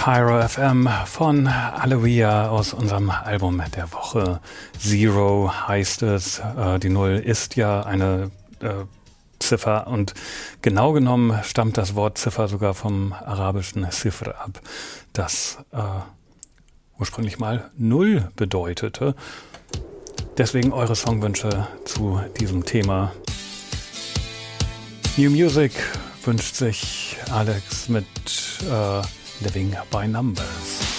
Cairo FM von Aloia aus unserem Album der Woche. Zero heißt es. Die Null ist ja eine Ziffer und genau genommen stammt das Wort Ziffer sogar vom arabischen Sifr ab, das ursprünglich mal Null bedeutete. Deswegen eure Songwünsche zu diesem Thema. New Music wünscht sich Alex mit Living by Numbers.